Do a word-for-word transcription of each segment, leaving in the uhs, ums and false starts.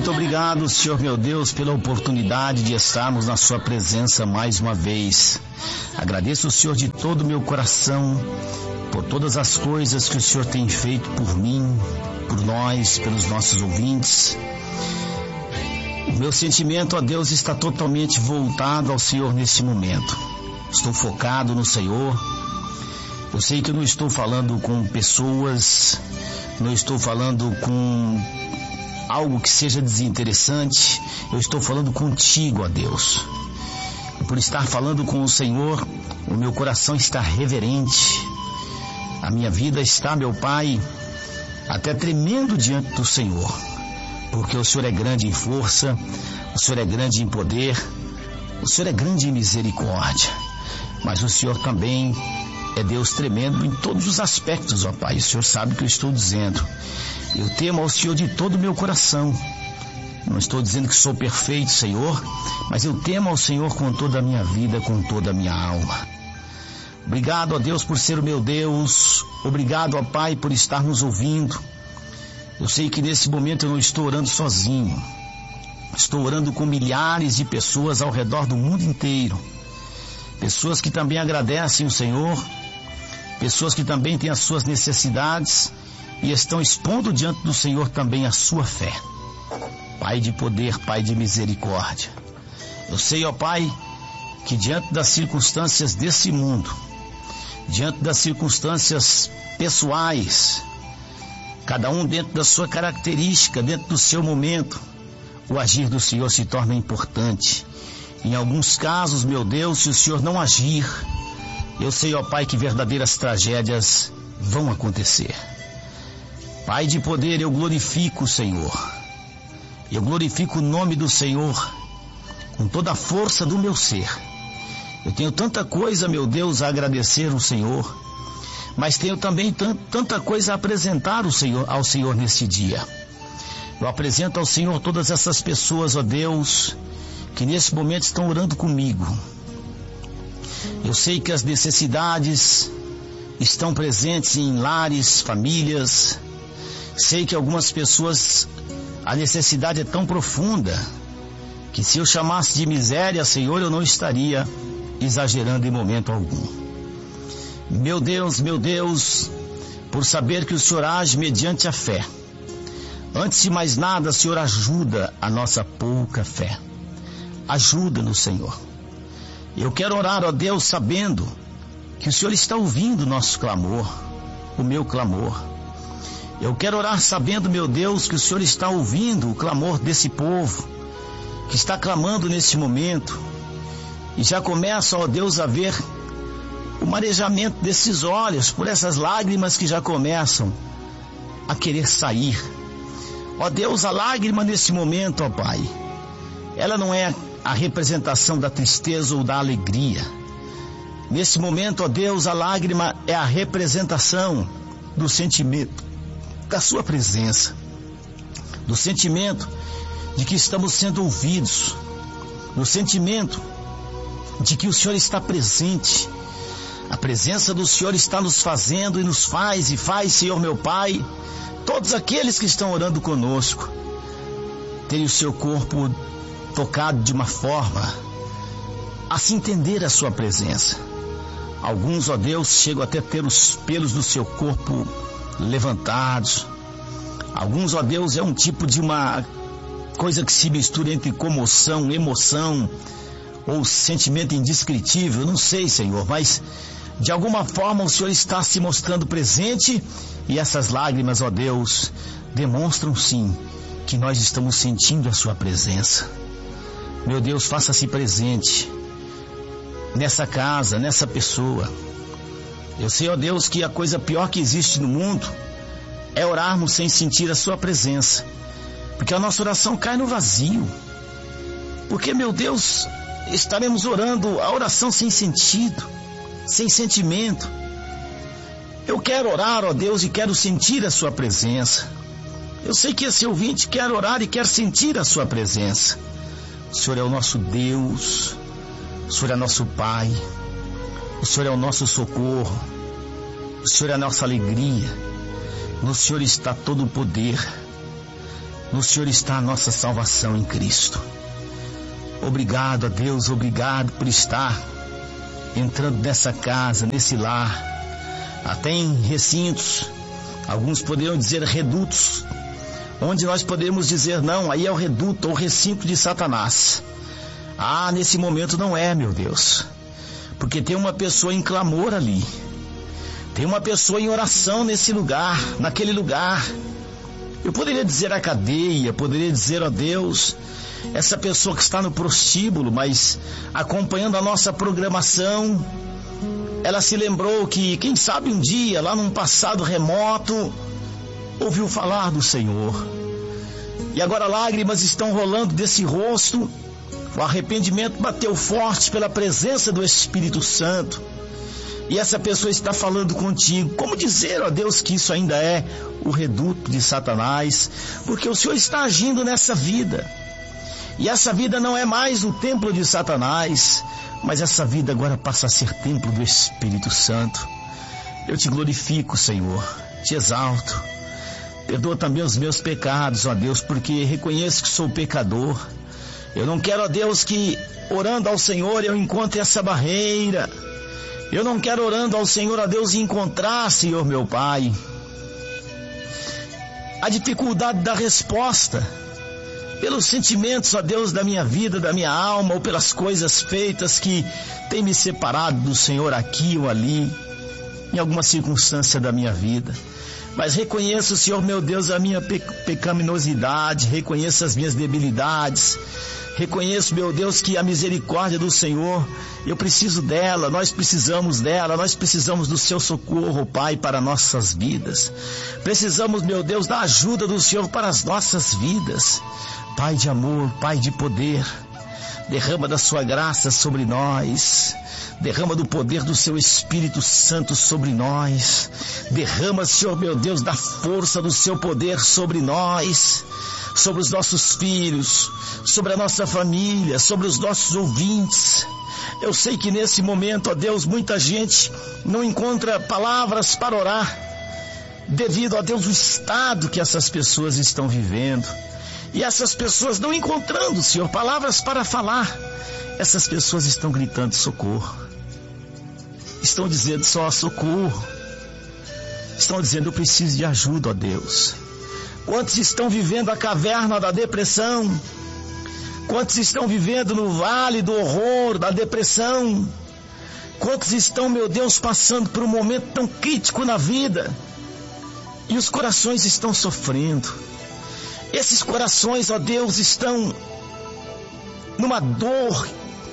Muito obrigado, Senhor meu Deus, pela oportunidade de estarmos na sua presença mais uma vez. Agradeço o Senhor de todo o meu coração por todas as coisas que o Senhor tem feito por mim, por nós, pelos nossos ouvintes. O meu sentimento, ó Deus, está totalmente voltado ao Senhor neste momento. Estou focado no Senhor. Eu sei que eu não estou falando com pessoas, não estou falando com algo que seja desinteressante. Eu estou falando contigo, ó Deus. E por estar falando com o Senhor, o meu coração está reverente. A minha vida está, meu Pai, até tremendo diante do Senhor, porque o Senhor é grande em força, o Senhor é grande em poder, o Senhor é grande em misericórdia, mas o Senhor também é Deus tremendo em todos os aspectos, ó Pai. O Senhor sabe o que eu estou dizendo. Eu temo ao Senhor de todo o meu coração. Não estou dizendo que sou perfeito, Senhor, mas eu temo ao Senhor com toda a minha vida, com toda a minha alma. Obrigado, ó Deus, por ser o meu Deus. Obrigado, ó Pai, por estar nos ouvindo. Eu sei que nesse momento eu não estou orando sozinho. Estou orando com milhares de pessoas ao redor do mundo inteiro. Pessoas que também agradecem o Senhor. Pessoas que também têm as suas necessidades e estão expondo diante do Senhor também a sua fé. Pai de poder, Pai de misericórdia. Eu sei, ó Pai, que diante das circunstâncias desse mundo, diante das circunstâncias pessoais, cada um dentro da sua característica, dentro do seu momento, o agir do Senhor se torna importante. Em alguns casos, meu Deus, se o Senhor não agir, eu sei, ó Pai, que verdadeiras tragédias vão acontecer. Pai de poder, eu glorifico o Senhor. Eu glorifico o nome do Senhor com toda a força do meu ser. Eu tenho tanta coisa, meu Deus, a agradecer ao Senhor, mas tenho também tanta coisa a apresentar ao Senhor, ao Senhor nesse dia. Eu apresento ao Senhor todas essas pessoas, ó Deus, que nesse momento estão orando comigo. Eu sei que as necessidades estão presentes em lares, famílias. Sei que algumas pessoas, a necessidade é tão profunda que se eu chamasse de miséria, Senhor, eu não estaria exagerando em momento algum. Meu Deus, meu Deus, por saber que o Senhor age mediante a fé. Antes de mais nada, Senhor, ajuda a nossa pouca fé. Ajuda-nos, Senhor. Eu quero orar, ó Deus, sabendo que o Senhor está ouvindo o nosso clamor, o meu clamor. Eu quero orar sabendo, meu Deus, que o Senhor está ouvindo o clamor desse povo, que está clamando neste momento, e já começa, ó Deus, a ver o marejamento desses olhos, por essas lágrimas que já começam a querer sair. Ó Deus, a lágrima nesse momento, ó Pai, ela não é a representação da tristeza ou da alegria. Nesse momento, ó Deus, a lágrima é a representação do sentimento da sua presença, do sentimento de que estamos sendo ouvidos, do sentimento de que o Senhor está presente. A presença do Senhor está nos fazendo e nos faz e faz, Senhor meu Pai, todos aqueles que estão orando conosco terem o seu corpo tocado de uma forma a se entender a sua presença. Alguns, ó Deus, chegam até a ter os pelos do seu corpo levantados. Alguns, ó Deus, é um tipo de uma coisa que se mistura entre comoção, emoção ou sentimento indescritível, não sei, Senhor, mas de alguma forma o Senhor está se mostrando presente e essas lágrimas, ó Deus, demonstram sim que nós estamos sentindo a sua presença. Meu Deus, faça-se presente nessa casa, nessa pessoa. Eu sei, ó Deus, que a coisa pior que existe no mundo é orarmos sem sentir a sua presença, porque a nossa oração cai no vazio. Porque, meu Deus, estaremos orando a oração sem sentido, sem sentimento. Eu quero orar, ó Deus, e quero sentir a sua presença. Eu sei que esse ouvinte quer orar e quer sentir a sua presença. O Senhor é o nosso Deus, o Senhor é nosso Pai, o Senhor é o nosso socorro, o Senhor é a nossa alegria. No Senhor está todo o poder. No Senhor está a nossa salvação em Cristo. Obrigado a Deus, obrigado por estar entrando nessa casa, nesse lar, até em recintos, alguns poderiam dizer redutos, onde nós podemos dizer, não, aí é o reduto ou recinto de Satanás. Ah, nesse momento não é, meu Deus, porque tem uma pessoa em clamor ali, tem uma pessoa em oração nesse lugar, naquele lugar. Eu poderia dizer a cadeia, poderia dizer, ó Deus, essa pessoa que está no prostíbulo, mas acompanhando a nossa programação, ela se lembrou que, quem sabe um dia, lá num passado remoto, ouviu falar do Senhor. E agora lágrimas estão rolando desse rosto, o arrependimento bateu forte pela presença do Espírito Santo. E essa pessoa está falando contigo. Como dizer, ó Deus, que isso ainda é o reduto de Satanás? Porque o Senhor está agindo nessa vida. E essa vida não é mais o templo de Satanás, mas essa vida agora passa a ser templo do Espírito Santo. Eu te glorifico, Senhor, te exalto. Perdoa também os meus pecados, ó Deus, porque reconheço que sou pecador. Eu não quero, ó Deus, que orando ao Senhor eu encontre essa barreira. Eu não quero orando ao Senhor, ó Deus, encontrar, Senhor meu Pai, a dificuldade da resposta, pelos sentimentos, ó Deus, da minha vida, da minha alma, ou pelas coisas feitas que têm me separado do Senhor aqui ou ali, em alguma circunstância da minha vida. Mas reconheço, Senhor meu Deus, a minha pecaminosidade, reconheço as minhas debilidades, reconheço, meu Deus, que a misericórdia do Senhor, eu preciso dela, nós precisamos dela, nós precisamos do seu socorro, Pai, para nossas vidas. Precisamos, meu Deus, da ajuda do Senhor para as nossas vidas. Pai de amor, Pai de poder, derrama da sua graça sobre nós, derrama do poder do seu Espírito Santo sobre nós, derrama, Senhor meu Deus, da força do seu poder sobre nós, sobre os nossos filhos, sobre a nossa família, sobre os nossos ouvintes. Eu sei que nesse momento, ó Deus, muita gente não encontra palavras para orar, devido, ó Deus, o estado que essas pessoas estão vivendo. E essas pessoas não encontrando, Senhor, palavras para falar, essas pessoas estão gritando socorro, estão dizendo só socorro, estão dizendo eu preciso de ajuda, ó Deus. Quantos estão vivendo a caverna da depressão? Quantos estão vivendo no vale do horror, da depressão? Quantos estão, meu Deus, passando por um momento tão crítico na vida? E os corações estão sofrendo. Esses corações, ó Deus, estão numa dor.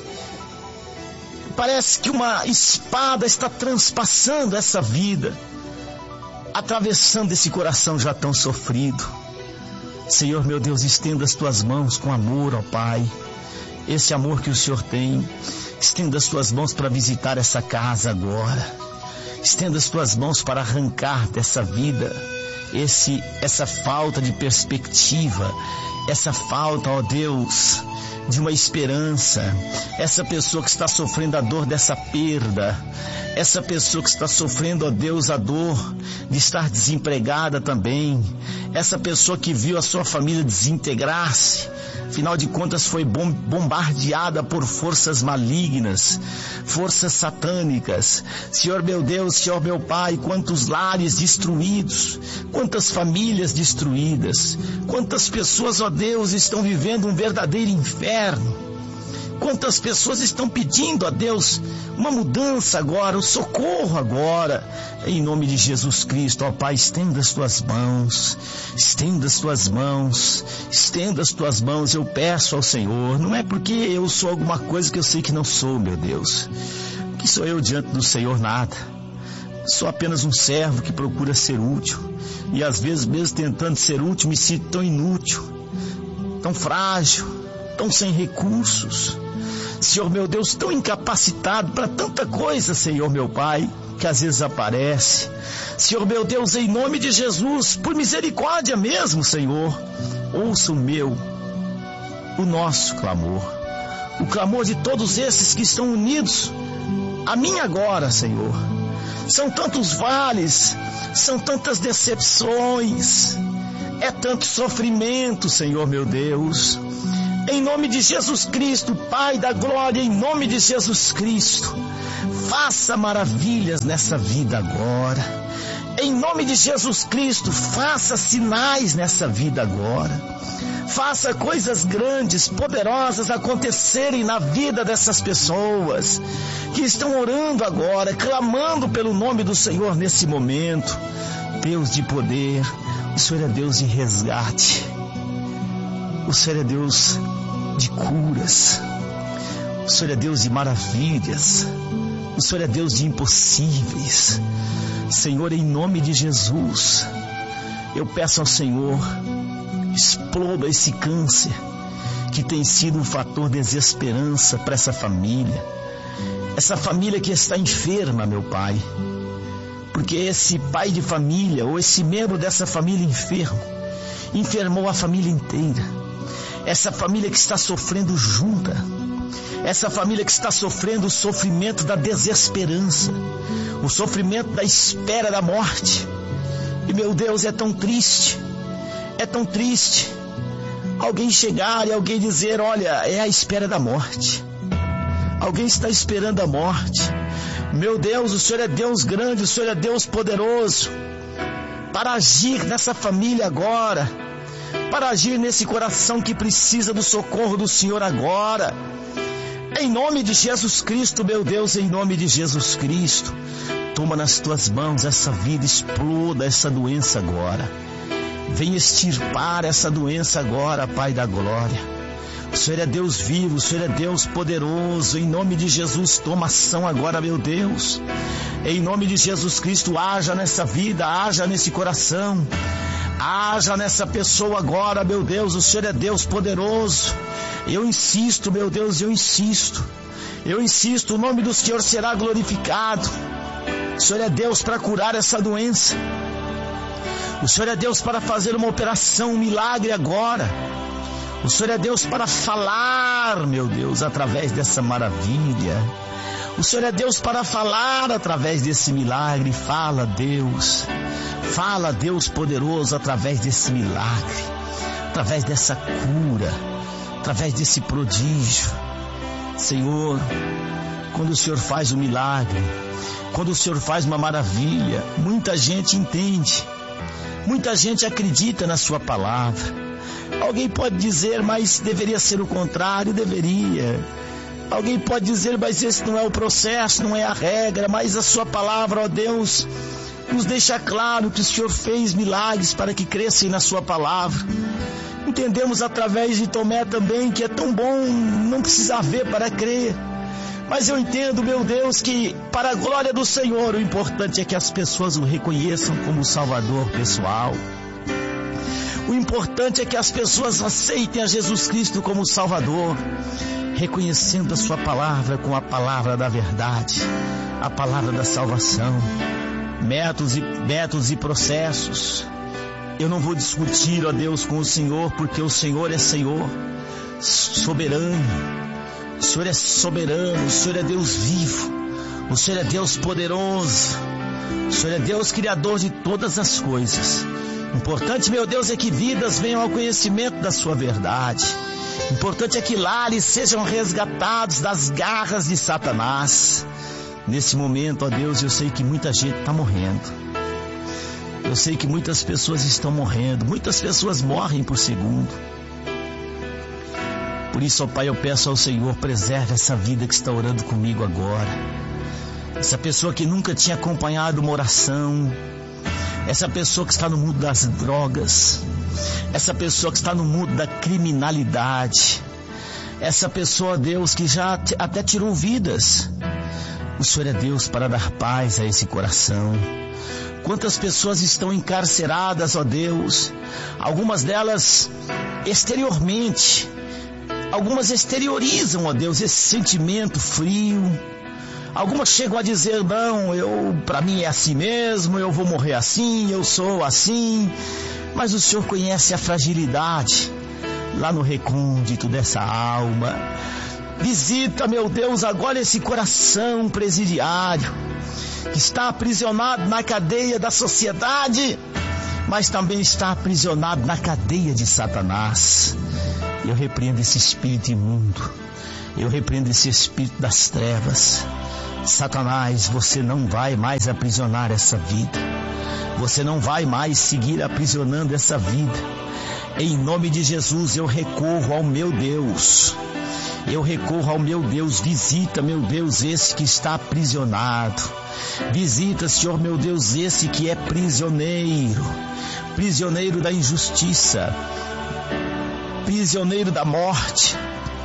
Parece que uma espada está transpassando essa vida, atravessando esse coração já tão sofrido. Senhor meu Deus, estenda as tuas mãos com amor, ó Pai, esse amor que o Senhor tem. Estenda as tuas mãos para visitar essa casa agora. Estenda as tuas mãos para arrancar dessa vida esse, essa falta de perspectiva, essa falta, ó Deus, de uma esperança. Essa pessoa que está sofrendo a dor dessa perda, essa pessoa que está sofrendo, ó Deus, a dor de estar desempregada também, essa pessoa que viu a sua família desintegrar-se, afinal de contas foi bombardeada por forças malignas, forças satânicas. Senhor meu Deus, Senhor meu Pai, quantos lares destruídos, quantas famílias destruídas, quantas pessoas, ó Deus, estão vivendo um verdadeiro inferno. Quantas pessoas estão pedindo a Deus uma mudança agora, o socorro agora, em nome de Jesus Cristo. Ó Pai, estenda as tuas mãos, estenda as tuas mãos, estenda as tuas mãos. Eu peço ao Senhor, não é porque eu sou alguma coisa que eu sei que não sou, meu Deus, que sou eu diante do Senhor nada, sou apenas um servo que procura ser útil, e às vezes mesmo tentando ser útil me sinto tão inútil, tão frágil, tão sem recursos, Senhor meu Deus, tão incapacitado para tanta coisa, Senhor meu Pai, que às vezes aparece. Senhor meu Deus, em nome de Jesus, por misericórdia mesmo, Senhor, ouça o meu, o nosso clamor, o clamor de todos esses que estão unidos a mim agora, Senhor. São tantos vales, são tantas decepções, É tanto sofrimento, Senhor meu Deus. Em nome de Jesus Cristo, Pai da glória, em nome de Jesus Cristo, faça maravilhas nessa vida agora. Em nome de Jesus Cristo, faça sinais nessa vida agora. Faça coisas grandes, poderosas acontecerem na vida dessas pessoas que estão orando agora, clamando pelo nome do Senhor nesse momento. Deus de poder, o Senhor é Deus de resgate. O Senhor é Deus de curas. O Senhor é Deus de maravilhas. O Senhor é Deus de impossíveis. Senhor, em nome de Jesus, eu peço ao Senhor, exploda esse câncer que tem sido um fator de desesperança para essa família. Essa família que está enferma, meu Pai. Porque esse pai de família, ou esse membro dessa família enfermo, enfermou a família inteira. Essa família que está sofrendo junta. Essa família que está sofrendo o sofrimento da desesperança. O sofrimento da espera da morte. E meu Deus, é tão triste. É tão triste. Alguém chegar e alguém dizer, olha, é a espera da morte. Alguém está esperando a morte. Meu Deus, o Senhor é Deus grande, o Senhor é Deus poderoso. Para agir nessa família agora. Para agir nesse coração que precisa do socorro do Senhor agora. Em nome de Jesus Cristo, meu Deus, em nome de Jesus Cristo. Toma nas tuas mãos essa vida, exploda essa doença agora. Vem extirpar essa doença agora, Pai da glória. O Senhor é Deus vivo, o Senhor é Deus poderoso. Em nome de Jesus, toma ação agora, meu Deus. Em nome de Jesus Cristo, haja nessa vida, haja nesse coração. Haja nessa pessoa agora, meu Deus. O Senhor é Deus poderoso. Eu insisto, meu Deus, eu insisto. Eu insisto, o nome do Senhor será glorificado. O Senhor é Deus para curar essa doença. O Senhor é Deus para fazer uma operação, um milagre agora. O Senhor é Deus para falar, meu Deus, através dessa maravilha. O Senhor é Deus para falar através desse milagre. Fala, Deus. Fala, Deus poderoso, através desse milagre. Através dessa cura. Através desse prodígio. Senhor, quando o Senhor faz um milagre, quando o Senhor faz uma maravilha, muita gente entende. Muita gente acredita na sua palavra. Alguém pode dizer, mas deveria ser o contrário, deveria. Alguém pode dizer, mas esse não é o processo, não é a regra, mas a sua palavra, ó Deus, nos deixa claro que o Senhor fez milagres para que crescem na sua palavra. Entendemos através de Tomé também que é tão bom não precisar ver para crer. Mas eu entendo, meu Deus, que para a glória do Senhor, o importante é que as pessoas o reconheçam como Salvador pessoal. O importante é que as pessoas aceitem a Jesus Cristo como Salvador, reconhecendo a sua palavra com a palavra da verdade, a palavra da salvação, métodos e, métodos e processos. Eu não vou discutir, ó Deus, com o Senhor, porque o Senhor é Senhor, soberano. O Senhor é soberano, o Senhor é Deus vivo, o Senhor é Deus poderoso, o Senhor é Deus criador de todas as coisas. Importante, meu Deus, é que vidas venham ao conhecimento da sua verdade. Importante é que lares sejam resgatados das garras de Satanás. Nesse momento, ó Deus, eu sei que muita gente está morrendo. Eu sei que muitas pessoas estão morrendo. Muitas pessoas morrem por segundo. Por isso, ó Pai, eu peço ao Senhor, preserve essa vida que está orando comigo agora. Essa pessoa que nunca tinha acompanhado uma oração. Essa pessoa que está no mundo das drogas. Essa pessoa que está no mundo da criminalidade. Essa pessoa, Deus, que já até tirou vidas. O Senhor é Deus para dar paz a esse coração. Quantas pessoas estão encarceradas, ó Deus. Algumas delas exteriormente. Algumas exteriorizam, ó Deus, esse sentimento frio. Algumas chegam a dizer, não, eu, para mim é assim mesmo, eu vou morrer assim, eu sou assim. Mas o Senhor conhece a fragilidade lá no recôndito dessa alma. Visita, meu Deus, agora esse coração presidiário que está aprisionado na cadeia da sociedade. mas também está aprisionado na cadeia de Satanás. Eu repreendo esse espírito imundo, eu repreendo esse espírito das trevas. Satanás, você não vai mais aprisionar essa vida, você não vai mais seguir aprisionando essa vida. Em nome de Jesus eu recorro ao meu Deus, eu recorro ao meu Deus. Visita, meu Deus, esse que está aprisionado. Visita, Senhor meu Deus, esse que é prisioneiro, prisioneiro da injustiça, prisioneiro da morte,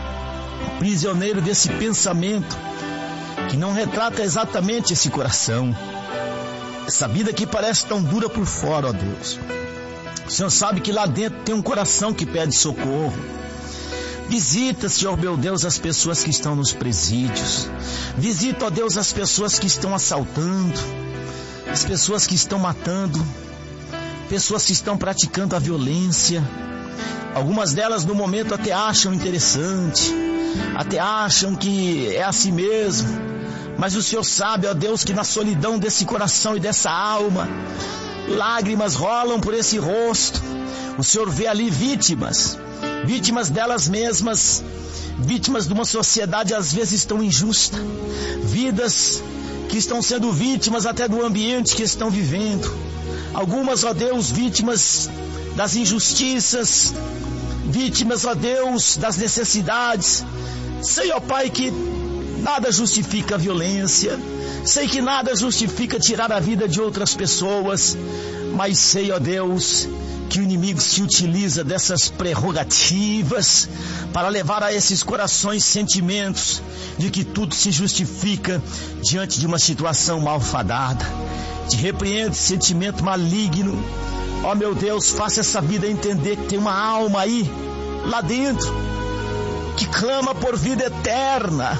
prisioneiro desse pensamento que não retrata exatamente esse coração, essa vida que parece tão dura por fora, ó Deus. O Senhor sabe que lá dentro tem um coração que pede socorro. Visita, Senhor meu Deus, as pessoas que estão nos presídios. Visita, ó Deus, as pessoas que estão assaltando, as pessoas que estão matando, pessoas que estão praticando a violência. Algumas delas no momento até acham interessante, até acham que é assim mesmo, mas o Senhor sabe, ó Deus, que na solidão desse coração e dessa alma, lágrimas rolam por esse rosto. O Senhor vê ali vítimas, vítimas delas mesmas, vítimas de uma sociedade às vezes tão injusta, vidas que estão sendo vítimas até do ambiente que estão vivendo. Algumas, ó Deus, vítimas das injustiças, vítimas, ó Deus, das necessidades. Sei, ó Pai, que nada justifica a violência, sei que nada justifica tirar a vida de outras pessoas, mas sei, ó Deus, que o inimigo se utiliza dessas prerrogativas para levar a esses corações sentimentos de que tudo se justifica diante de uma situação malfadada. Te repreendo esse sentimento maligno. Ó meu Deus, faça essa vida entender que tem uma alma aí, lá dentro, que clama por vida eterna.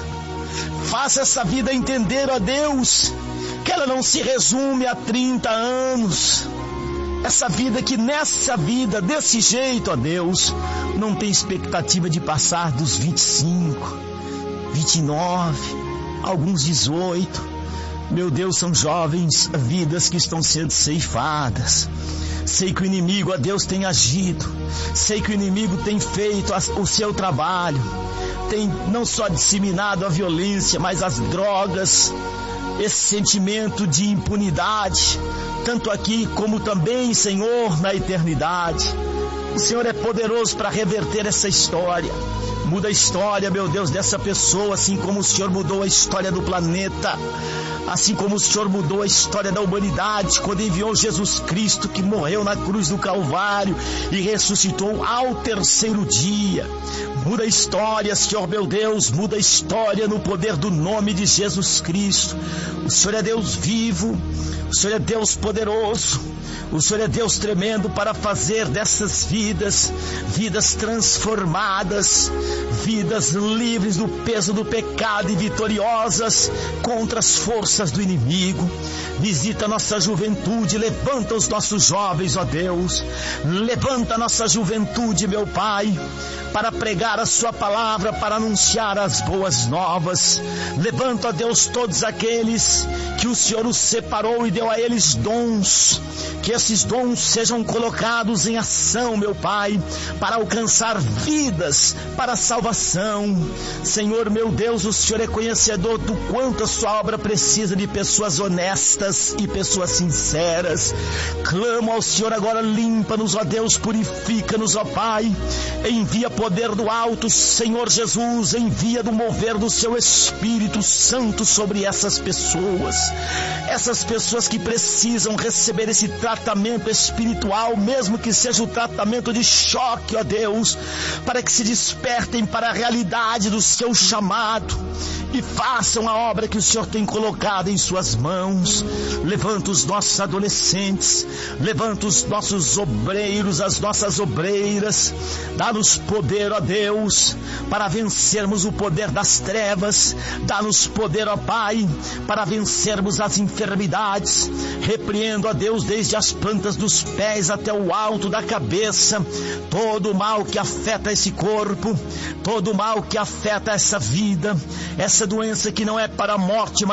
Faça essa vida entender, ó Deus, que ela não se resume a trinta anos. Essa vida que nessa vida, desse jeito, ó Deus, não tem expectativa de passar dos vinte e cinco, vinte e nove, alguns dezoito. Meu Deus, são jovens vidas que estão sendo ceifadas. Sei que o inimigo, ó Deus, tem agido. Sei que o inimigo tem feito o seu trabalho. Tem não só disseminado a violência, mas as drogas, esse sentimento de impunidade, tanto aqui como também, Senhor, na eternidade. O Senhor é poderoso para reverter essa história. Muda a história, meu Deus, dessa pessoa, assim como o Senhor mudou a história do planeta, assim como o Senhor mudou a história da humanidade quando enviou Jesus Cristo, que morreu na cruz do Calvário e ressuscitou ao terceiro dia. Muda a história, Senhor meu Deus, muda a história no poder do nome de Jesus Cristo. O Senhor é Deus vivo, o Senhor é Deus poderoso, o Senhor é Deus tremendo para fazer dessas vidas, vidas transformadas, vidas livres do peso do pecado e vitoriosas contra as forças do inimigo. Visita a nossa juventude, levanta os nossos jovens, ó Deus, levanta a nossa juventude, meu Pai, para pregar a sua palavra, para anunciar as boas novas. Levanta, ó Deus, todos aqueles que o Senhor os separou e deu a eles dons, que esses dons sejam colocados em ação, meu Pai, para alcançar vidas para a salvação. Senhor meu Deus, o Senhor é conhecedor do quanto a sua obra precisa de pessoas honestas e pessoas sinceras. Clamo ao Senhor agora, limpa-nos, ó Deus, purifica-nos, ó Pai, envia poder do alto, Senhor Jesus, envia do mover do seu Espírito Santo sobre essas pessoas, essas pessoas que precisam receber esse tratamento espiritual, mesmo que seja o tratamento de choque, ó Deus, para que se despertem para a realidade do seu chamado e façam a obra que o Senhor tem colocado em suas mãos. Levanta os nossos adolescentes, levanta os nossos obreiros, as nossas obreiras, dá-nos poder, ó Deus, para vencermos o poder das trevas, dá-nos poder, ó Pai, para vencermos as enfermidades. Repreendo, ó Deus, desde as plantas dos pés até o alto da cabeça, todo o mal que afeta esse corpo, todo o mal que afeta essa vida, essa doença que não é para a morte, mas incomoda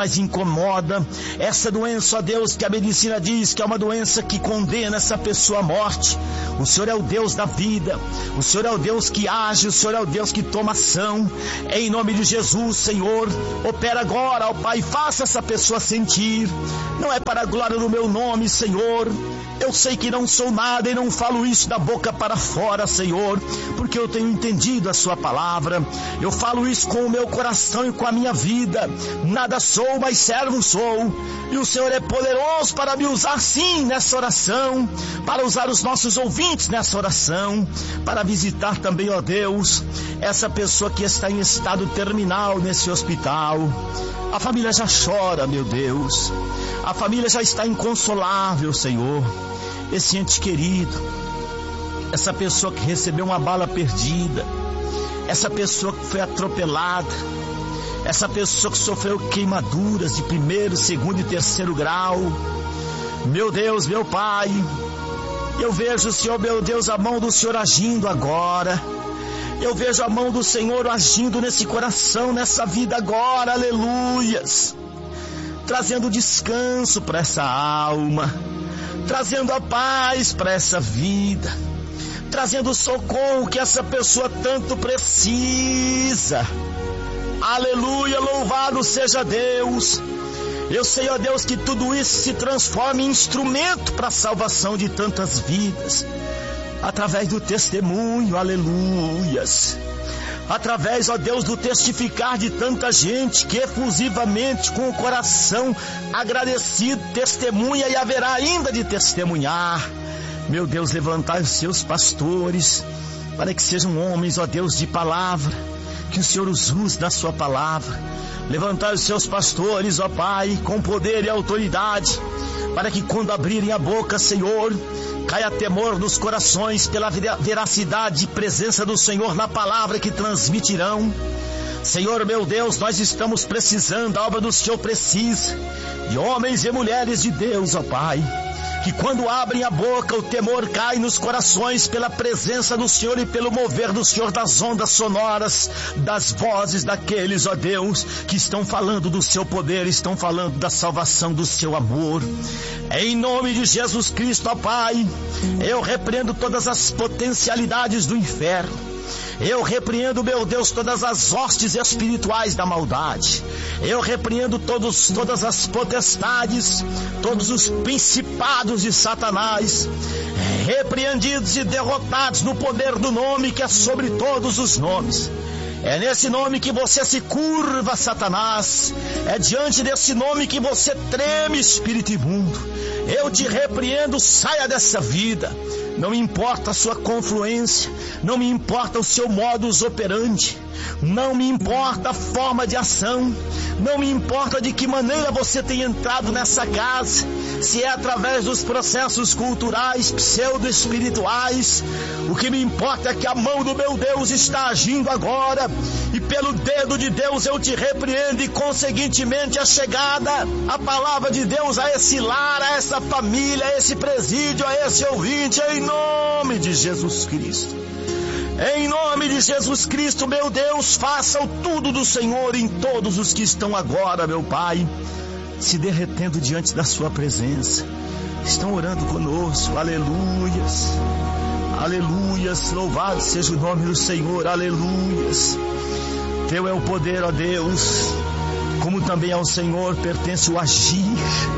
incomoda, essa doença, ó Deus, que a medicina diz que é uma doença que condena essa pessoa à morte. O Senhor é o Deus da vida, o Senhor é o Deus que age, o Senhor é o Deus que toma ação. Em nome de Jesus, Senhor, opera agora, ó Pai, faça essa pessoa sentir. Não é para a glória do meu nome, Senhor. Eu sei que não sou nada e não falo isso da boca para fora, Senhor, porque eu tenho entendido a sua palavra. Eu falo isso com o meu coração e com a minha vida. Nada sou, mas servo sou. E o Senhor é poderoso para me usar sim nessa oração, para usar os nossos ouvintes nessa oração, para visitar também, ó Deus, essa pessoa que está em estado terminal nesse hospital. A família já chora, meu Deus. A família já está inconsolável, Senhor. Esse ente querido, essa pessoa que recebeu uma bala perdida, essa pessoa que foi atropelada, essa pessoa que sofreu queimaduras de primeiro, segundo e terceiro grau. Meu Deus, meu Pai, eu vejo, Senhor, meu Deus, a mão do Senhor agindo agora. Eu vejo a mão do Senhor agindo nesse coração, nessa vida agora, aleluias. Trazendo descanso para essa alma, trazendo a paz para essa vida, trazendo o socorro que essa pessoa tanto precisa. Aleluia, louvado seja Deus. Eu sei, ó Deus, que tudo isso se transforma em instrumento para a salvação de tantas vidas, através do testemunho, aleluias. Através, ó Deus, do testificar de tanta gente que efusivamente, com o coração agradecido, testemunha e haverá ainda de testemunhar. Meu Deus, levantai os seus pastores, para que sejam homens, ó Deus, de palavra, que o Senhor os use na sua palavra. Levantai os seus pastores, ó Pai, com poder e autoridade, para que quando abrirem a boca, Senhor, caia temor nos corações pela veracidade e presença do Senhor na palavra que transmitirão. Senhor, meu Deus, nós estamos precisando, a obra do Senhor precisa de homens e mulheres de Deus, ó Pai, que quando abrem a boca o temor cai nos corações pela presença do Senhor e pelo mover do Senhor das ondas sonoras, das vozes daqueles, ó Deus, que estão falando do seu poder, estão falando da salvação do seu amor. Em nome de Jesus Cristo, ó Pai, eu repreendo todas as potencialidades do inferno. Eu repreendo, meu Deus, todas as hostes espirituais da maldade. Eu repreendo todos, todas as potestades, todos os principados de Satanás, repreendidos e derrotados no poder do nome que é sobre todos os nomes. É nesse nome que você se curva, Satanás. É diante desse nome que você treme, espírito imundo. Eu te repreendo, saia dessa vida. Não me importa a sua confluência, não me importa o seu modus operandi, não me importa a forma de ação, não me importa de que maneira você tem entrado nessa casa, se é através dos processos culturais, pseudo-espirituais. O que me importa é que a mão do meu Deus está agindo agora, e pelo dedo de Deus eu te repreendo, e conseguintemente a chegada, a palavra de Deus a esse lar, a essa família, a esse presídio, a esse ouvinte, em nome de Jesus Cristo. Em nome de Jesus Cristo, meu Deus, faça o tudo do Senhor em todos os que estão agora, meu Pai, se derretendo diante da sua presença. Estão orando conosco, aleluias, aleluias, louvado seja o nome do Senhor, aleluias. Teu é o poder, ó Deus, como também ao Senhor pertence o agir.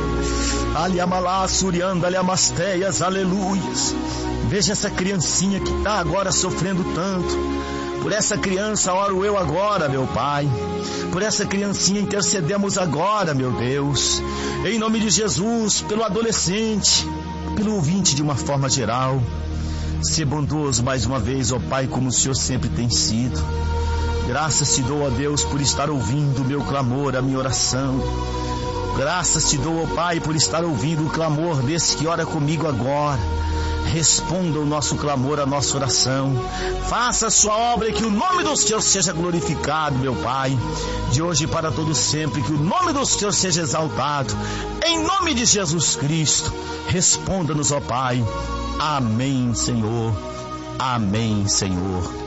Aliamalá, surianda, aliamasteias, aleluias. Veja essa criancinha que está agora sofrendo tanto. Por essa criança oro eu agora, meu Pai. Por essa criancinha intercedemos agora, meu Deus. Em nome de Jesus, pelo adolescente, pelo ouvinte de uma forma geral. Ser bondoso mais uma vez, ó Pai, como o Senhor sempre tem sido. Graças te dou, ó Deus, por estar ouvindo o meu clamor, a minha oração. Graças te dou, ó Pai, por estar ouvindo o clamor desse que ora comigo agora. Responda o nosso clamor, a nossa oração. Faça a sua obra e que o nome do Senhor seja glorificado, meu Pai. De hoje para todo sempre, que o nome do Senhor seja exaltado. Em nome de Jesus Cristo, responda-nos, ó Pai. Amém, Senhor. Amém, Senhor.